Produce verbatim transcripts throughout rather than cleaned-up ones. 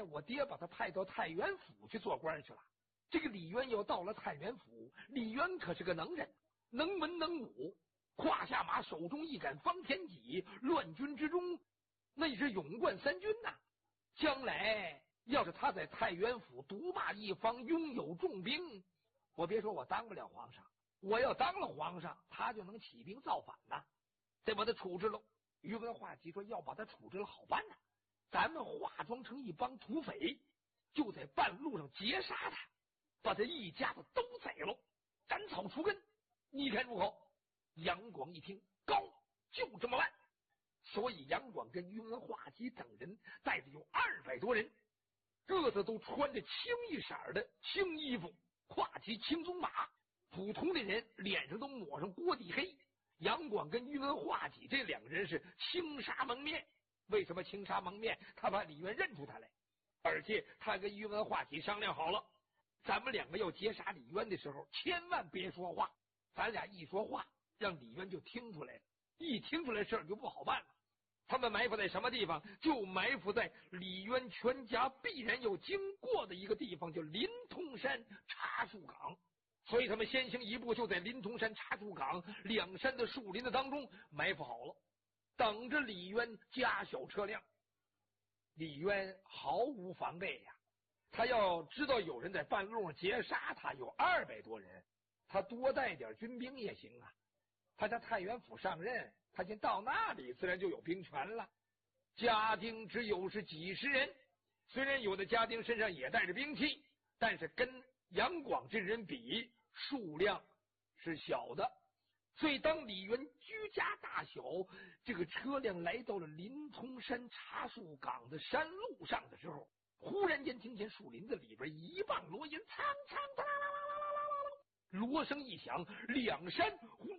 来我爹把他派到太原府去做官去了。这个李渊又到了太原府，李渊可是个能人，能文能武，胯下马，手中一杆方天戟，乱军之中那是勇冠三军呐、啊。将来要是他在太原府独霸一方，拥有重兵，我别说我当不了皇上，我要当了皇上，他就能起兵造反呐、啊，得把他处置了。宇文化及说要把他处置了好办呐、啊，咱们化妆成一帮土匪，就在半路上截杀他，把他一家子都宰了，斩草除根，你看如何？杨广一听，高，就这么办。所以杨广跟宇文化及等人带着有二百多人，个子都穿着青一色的青衣服，跨骑青鬃马，普通的人脸上都抹上锅底黑。杨广跟宇文化及这两个人是青纱蒙面。为什么青纱蒙面？他怕李渊认出他来，而且他跟宇文化及商量好了，咱们两个要截杀李渊的时候千万别说话，咱俩一说话让李渊就听出来了，一听出来事儿就不好办了。他们埋伏在什么地方？就埋伏在李渊全家必然要经过的一个地方，叫临潼山茶树岗。所以他们先行一步，就在临潼山茶树岗两山的树林的当中埋伏好了，等着李渊加小车辆。李渊毫无防备呀，他要知道有人在半路上截杀他，有二百多人，他多带点军兵也行啊。他在太原府上任，他先到那里自然就有兵权了。家丁只有是几十人，虽然有的家丁身上也带着兵器，但是跟杨广这人比，数量是小的。所以当李渊居家大小这个车辆来到了临潼山茶树岗的山路上的时候，忽然间听见树林子里边一棒锣音，苍苍哒啦啦啦啦啦啦，锣声一响，两山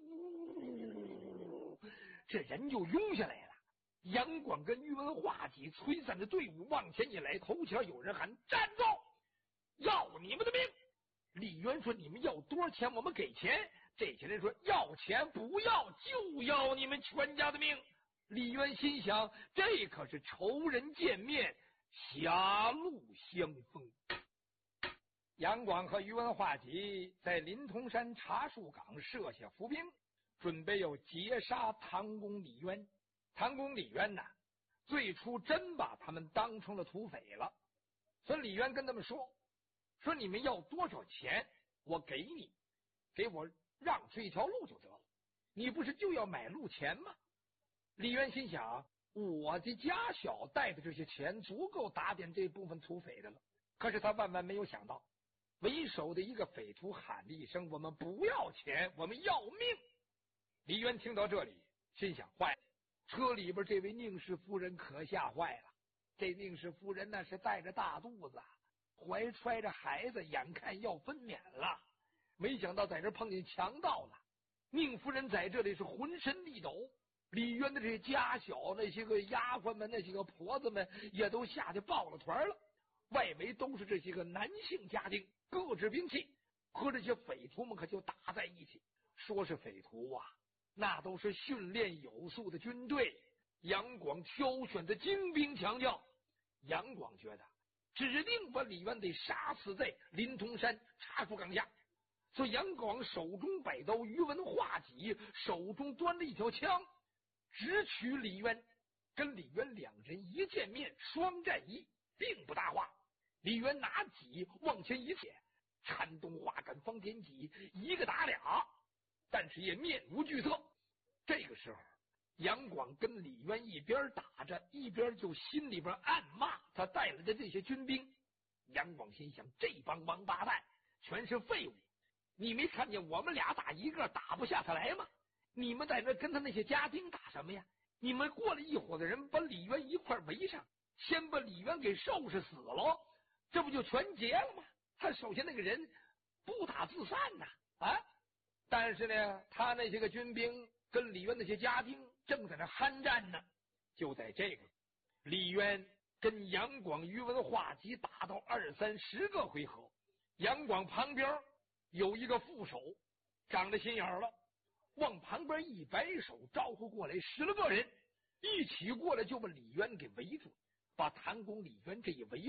呼，这人就涌下来了。杨广跟宇文化及催散的队伍往前一来，头前有人喊：站住，要你们的命！李渊说：你们要多少钱我们给钱。这些人说：要钱不要，就要你们全家的命。李渊心想，这可是仇人见面，狭路相逢。杨广和宇文化及在临潼山茶树岗设下伏兵，准备要截杀唐公李渊。唐公李渊呐，最初真把他们当成了土匪了。所以李渊跟他们说：说你们要多少钱我给你，给我让出一条路就得了，你不是就要买路钱吗？李渊心想，我的家小带的这些钱足够打点这部分土匪的了。可是他万万没有想到，为首的一个匪徒喊了一声：我们不要钱，我们要命。李渊听到这里心想，坏了，车里边这位宁氏夫人可吓坏了。这宁氏夫人那是带着大肚子，怀揣着孩子，眼看要分娩了，没想到在这碰见强盗了。宁夫人在这里是浑身力抖，李渊的这些家小那些个丫鬟们，那些个婆子们也都吓得抱了团了。外围都是这些个男性家丁，各执兵器，和这些匪徒们可就打在一起。说是匪徒啊，那都是训练有素的军队，杨广挑选的精兵强将。杨广觉得指定把李渊得杀死在临潼山茶树岗下，所以杨广手中摆刀，宇文化及手中端了一条枪，直取李渊。跟李渊两人一见面，双战一，并不搭话。李渊拿戟往前一切，缠东花杆方天戟，一个打俩，但是也面无惧色。这个时候杨广跟李渊一边打着，一边就心里边暗骂他带来的这些军兵。杨广心想，这帮王八蛋全是废物，你没看见我们俩打一个打不下他来吗？你们在那跟他那些家丁打什么呀？你们过了一伙的人把李渊一块围上，先把李渊给收拾死了，这不就全结了吗？他首先那个人不打自散呐 啊, 啊！但是呢，他那些个军兵跟李渊那些家丁正在那酣战呢。就在这个李渊跟杨广、宇文化及打到二三十个回合，杨广旁边有一个副手长了心眼了，往旁边一摆手，招呼过来十来个人，一起过来就把李渊给围住，把谭公李渊这一围